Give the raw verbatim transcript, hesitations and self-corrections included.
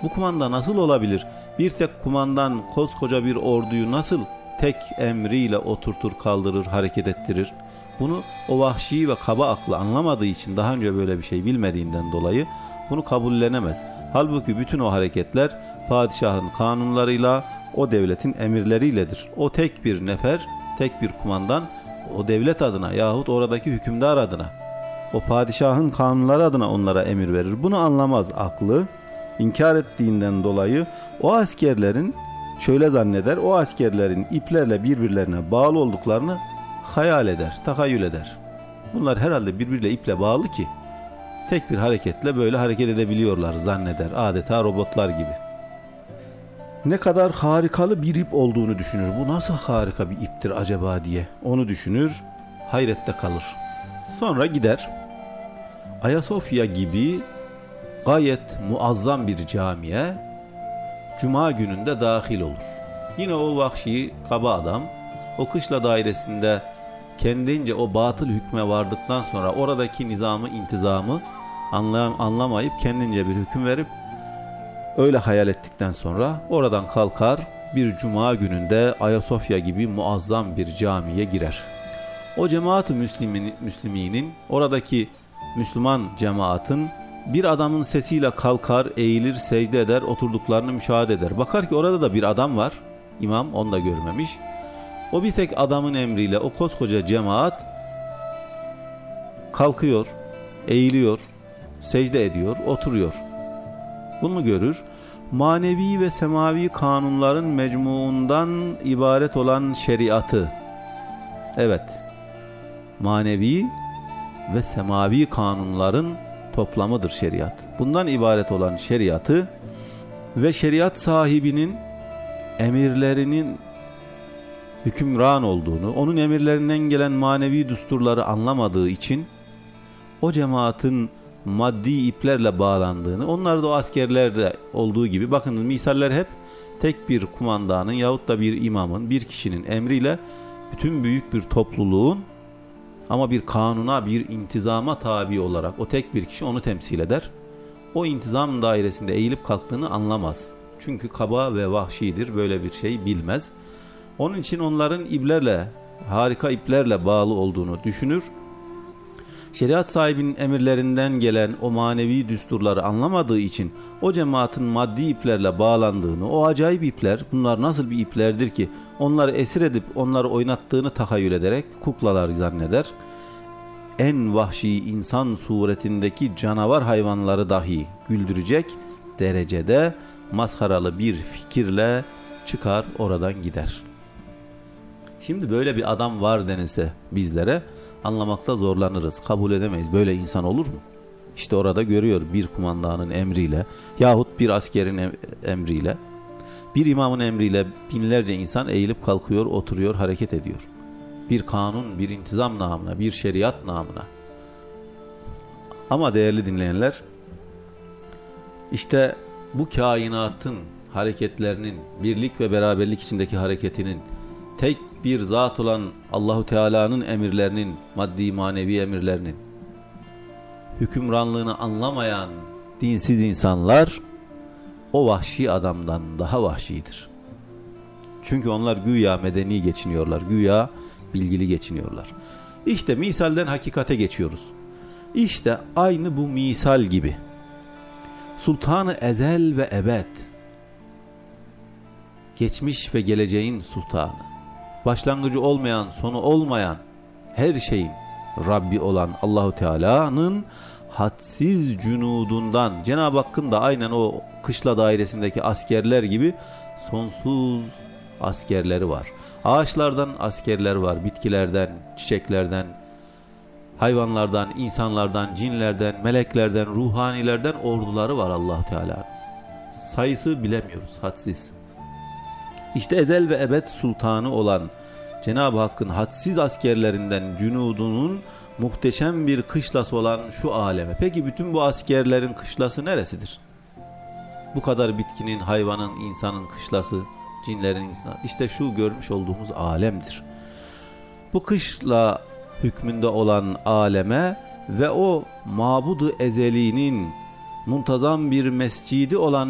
Bu kumanda nasıl olabilir? Bir tek kumandan koskoca bir orduyu nasıl tek emriyle oturtur, kaldırır, hareket ettirir? Bunu o vahşi ve kaba aklı anlamadığı için, daha önce böyle bir şey bilmediğinden dolayı bunu kabullenemez. Halbuki bütün o hareketler padişahın kanunlarıyla, o devletin emirleriyledir. O tek bir nefer, tek bir kumandan o devlet adına yahut oradaki hükümdar adına, o padişahın kanunları adına onlara emir verir. Bunu anlamaz aklı. İnkar ettiğinden dolayı o askerlerin şöyle zanneder, o askerlerin iplerle birbirlerine bağlı olduklarını hayal eder, tahayyül eder. Bunlar herhalde birbiriyle iple bağlı ki tek bir hareketle böyle hareket edebiliyorlar zanneder, adeta robotlar gibi. Ne kadar harikalı bir ip olduğunu düşünür. Bu nasıl harika bir iptir acaba diye onu düşünür, hayrette kalır. Sonra gider Ayasofya gibi gayet muazzam bir camiye Cuma gününde dahil olur. Yine o vahşi kaba adam o kışla dairesinde kendince o batıl hükme vardıktan sonra oradaki nizamı, intizamı anlam anlamayıp kendince bir hüküm verip öyle hayal ettikten sonra oradan kalkar, bir cuma gününde Ayasofya gibi muazzam bir camiye girer. O cemaat-ı müslimin, müsliminin, oradaki Müslüman cemaatin bir adamın sesiyle kalkar, eğilir, secde eder, oturduklarını müşahede eder. Bakar ki orada da bir adam var. İmam onu da görmemiş. O bir tek adamın emriyle o koskoca cemaat kalkıyor, eğiliyor, secde ediyor, oturuyor. Bunu görür. Manevi ve semavi kanunların mecmuundan ibaret olan şeriatı, evet, manevi ve semavi kanunların toplamıdır şeriat. Bundan ibaret olan şeriatı ve şeriat sahibinin emirlerinin hükümran olduğunu, onun emirlerinden gelen manevi düsturları anlamadığı için o cemaatin maddi iplerle bağlandığını, onlar da o askerlerde olduğu gibi, bakın misaller hep tek bir kumandanın yahut da bir imamın, bir kişinin emriyle bütün büyük bir topluluğun ama bir kanuna, bir intizama tabi olarak o tek bir kişi onu temsil eder. O intizam dairesinde eğilip kalktığını anlamaz. Çünkü kaba ve vahşidir, böyle bir şey bilmez. Onun için onların iplerle, harika iplerle bağlı olduğunu düşünür. Şeriat sahibinin emirlerinden gelen o manevi düsturları anlamadığı için o cemaatin maddi iplerle bağlandığını, o acayip ipler, bunlar nasıl bir iplerdir ki onları esir edip onları oynattığını tahayyül ederek kuklalar zanneder. En vahşi insan suretindeki canavar hayvanları dahi güldürecek derecede maskaralı bir fikirle çıkar oradan gider. Şimdi böyle bir adam var denilse bizlere anlamakta zorlanırız, kabul edemeyiz. Böyle insan olur mu? İşte orada görüyor, bir kumandanın emriyle yahut bir askerin emriyle, bir imamın emriyle binlerce insan eğilip kalkıyor, oturuyor, hareket ediyor. Bir kanun, bir intizam namına, bir şeriat namına. Ama değerli dinleyenler, işte bu kainatın hareketlerinin, birlik ve beraberlik içindeki hareketinin, tek bir zat olan Allahu Teala'nın emirlerinin, maddi manevi emirlerinin hükümranlığını anlamayan dinsiz insanlar o vahşi adamdan daha vahşidir. Çünkü onlar güya medeni geçiniyorlar, güya bilgili geçiniyorlar. İşte misalden hakikate geçiyoruz. İşte aynı bu misal gibi. Sultan-ı ezel ve ebed, geçmiş ve geleceğin sultanı, başlangıcı olmayan, sonu olmayan, her şeyin Rabbi olan Allahu Teala'nın hadsiz cünudundan, Cenab-ı Hakk'ın da aynen o kışla dairesindeki askerler gibi sonsuz askerleri var. Ağaçlardan askerler var, bitkilerden, çiçeklerden, hayvanlardan, insanlardan, cinlerden, meleklerden, ruhanilerden orduları var Allah Teala. Sayısı bilemiyoruz, hadsiz. İşte ezel ve ebed sultanı olan Cenab-ı Hakk'ın hadsiz askerlerinden cünudunun muhteşem bir kışlası olan şu aleme. Peki bütün bu askerlerin kışlası neresidir? Bu kadar bitkinin, hayvanın, insanın kışlası, cinlerin, insan. İşte şu görmüş olduğumuz alemdir. Bu kışla hükmünde olan aleme ve o mabudu ezelinin muntazam bir mescidi olan